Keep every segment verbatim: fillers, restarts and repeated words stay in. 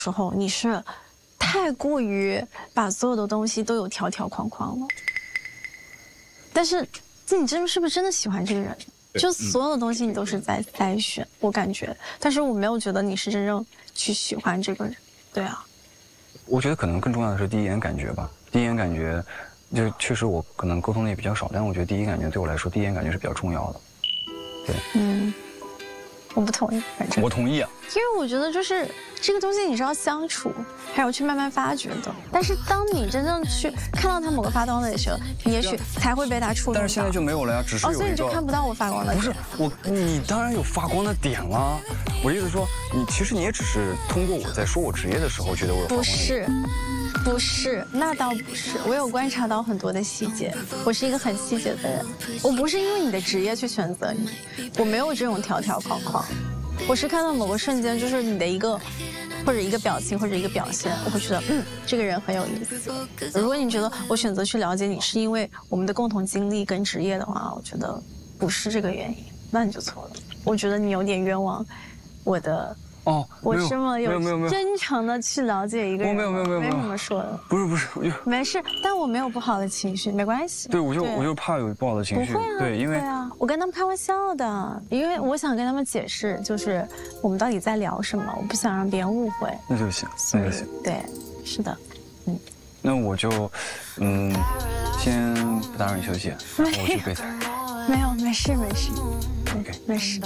时候你是太过于把所有的东西都有条条框框了。但是，你真是不是真的喜欢这个人？就所有的东西你都是在筛选，我感觉。但是我没有觉得你是真正去喜欢这个人。对啊。 我觉得可能更重要的是第一眼感觉吧。第一眼感觉，就确实我可能沟通的也比较少，但我觉得第一感觉对我来说，第一眼感觉是比较重要的。对。 嗯。我不同意，反正我同意啊， 因为我觉得就是这个东西你是要相处，还有去慢慢发掘的。但是当你真正去看到他某个发光的时候，你也许才会被他触动到。 但是现在就没有了呀，只是有一个。 哦，所以你就看不到我发光的点。 不是我，你当然有发光的点了。我的意思说，你其实你也只是通过我在说我职业的时候，觉得我有发光的点。 不是。不是，那倒不是。我有观察到很多的细节，我是一个很细节的人。我不是因为你的职业去选择你，我没有这种条条框框。我是看到某个瞬间，就是你的一个，或者一个表情，或者一个表现，我会觉得，嗯，这个人很有意思。如果你觉得我选择去了解你是因为我们的共同经历跟职业的话，我觉得不是这个原因，那你就错了。我觉得你有点冤枉我的。 哦， 我这么有真诚的去了解一个人， 没有没有没有没什么说的。 不是不是，我就没事，但我没有不好的情绪，没关系。 对，我就我就怕有不好的情绪。 不会啊， 对，因为对啊，我跟他们开玩笑的，因为我想跟他们解释，就是我们到底在聊什么，我不想让别人误会。 那就行，那就行。 对，是的，嗯。 那我就，嗯，先不打扰你休息，我去备菜。 没有，没事没事 ，OK， 没事。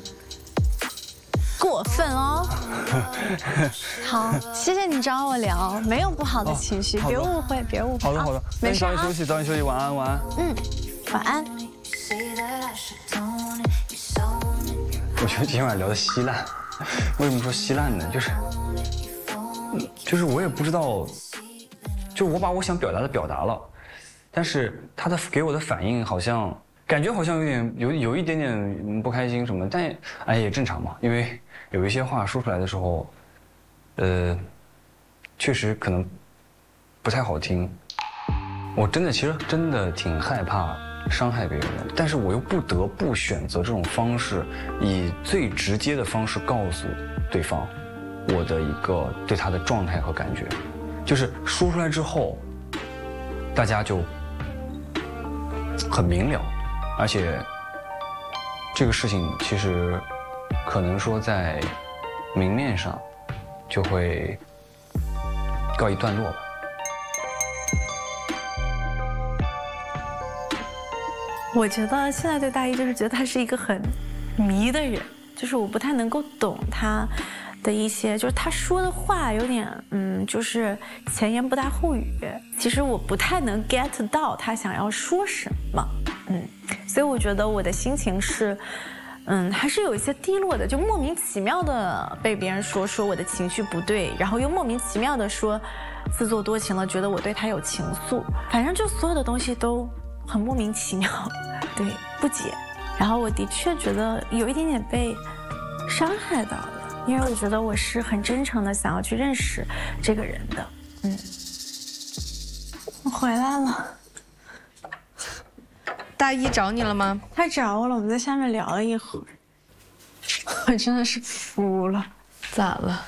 过分哦！好，谢谢你找我聊，没有不好的情绪，别误会，别误会。 好的好的， 没事。 早点休息，早点休息，晚安晚安。 嗯，晚安。 我觉得今晚聊的稀烂，为什么说稀烂呢？就是，就是我也不知道，就我把我想表达的表达了，但是他的给我的反应好像感觉好像有点有有一点点不开心什么，但哎也正常嘛，因为。有一些话说出来的时候，呃，确实可能不太好听。我真的其实真的挺害怕伤害别人的，但是我又不得不选择这种方式，以最直接的方式告诉对方我的一个对他的状态和感觉，就是说出来之后，大家就很明了，而且这个事情其实。可能说在明面上就会告一段落吧。 我觉得现在对大一就是觉得他是一个很迷的人，就是我不太能够懂他的一些，就是他说的话有点嗯，就是前言不搭后语。其实我不太能 get 到他想要说什么，嗯，所以我觉得我的心情是。嗯，还是有一些低落的，就莫名其妙的被别人说说我的情绪不对，然后又莫名其妙的说自作多情了，觉得我对他有情愫，反正就所有的东西都很莫名其妙，对，不解。然后我的确觉得有一点点被伤害到了，因为我觉得我是很真诚的想要去认识这个人的。嗯，我回来了。 大一找你了吗？ 他找我了，我们在下面聊了一会儿。我真的是服了。 咋了？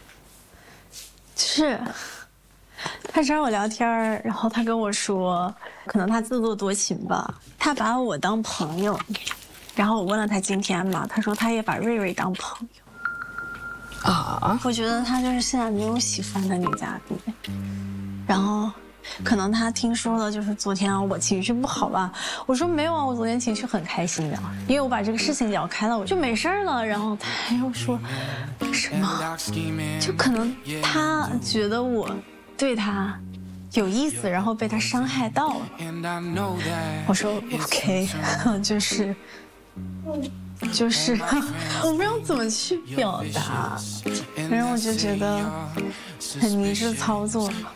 就是他找我聊天，然后他跟我说，可能他自作多情吧，他把我当朋友。然后我问了他今天嘛，他说他也把瑞瑞当朋友。啊？我觉得他就是现在没有喜欢的女嘉宾，然后。可能他听说了，就是昨天啊，我情绪不好吧？我说没有啊，我昨天情绪很开心的，因为我把这个事情聊开了，我就没事了。然后他又说什么？就可能他觉得我对他有意思，然后被他伤害到了。我说 OK， 就是。就是，我不知道怎么去表达，反正我就觉得很明智操作嘛。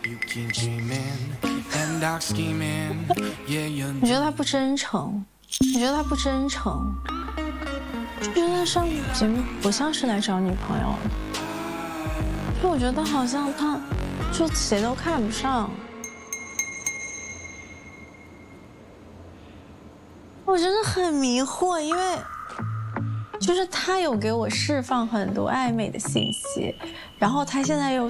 我觉得他不真诚，我觉得他不真诚，就觉得他上节目不像是来找女朋友的，就我觉得好像他就谁都看不上。我真的很迷惑，因为。 就是他有给我释放很多暧昧的信息，然后他现在又